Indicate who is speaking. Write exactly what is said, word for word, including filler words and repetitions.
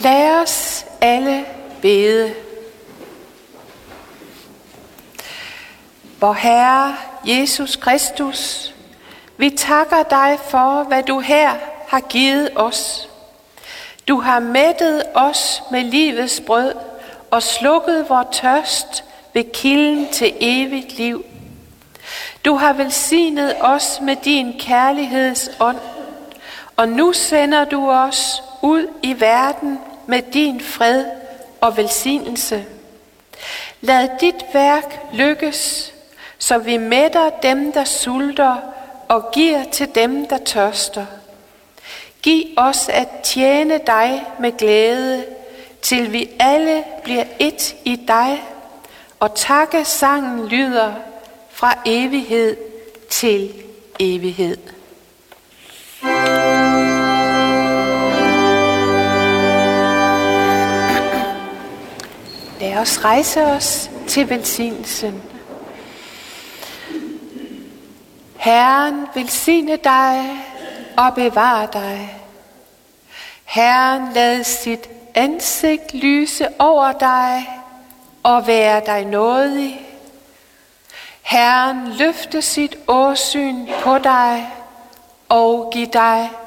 Speaker 1: Lad os alle bede. Vor Herre Jesus Kristus, vi takker dig for, hvad du her har givet os. Du har mættet os med livets brød og slukket vor tørst ved kilden til evigt liv. Du har velsignet os med din kærlighedsånd, og nu sender du os ud i verden med din fred og velsignelse. Lad dit værk lykkes, så vi mætter dem, der sulter, og giver til dem, der tørster. Giv os at tjene dig med glæde, til vi alle bliver ét i dig, og takke sangen lyder fra evighed til evighed. Lad os rejse os til velsignelsen. Herren velsigne dig og bevare dig. Herren lad sit ansigt lyse over dig og være dig nådig. Herren løfte sit åsyn på dig og give dig